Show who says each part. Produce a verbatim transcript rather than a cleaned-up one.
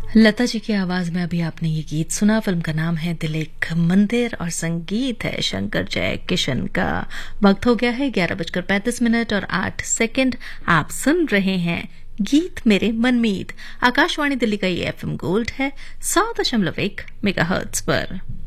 Speaker 1: लता जी की आवाज में अभी आपने ये गीत सुना। फिल्म का नाम है दिल एक मंदिर और संगीत है शंकर जय किशन का। वक्त हो गया है ग्यारह बजकर पैंतीस मिनट और आठ सेकंड। आप सुन रहे हैं गीत मेरे मनमीत। आकाशवाणी दिल्ली का ये एफएम गोल्ड है सौ दशमलव एक मेगाहर्ट्ज पर।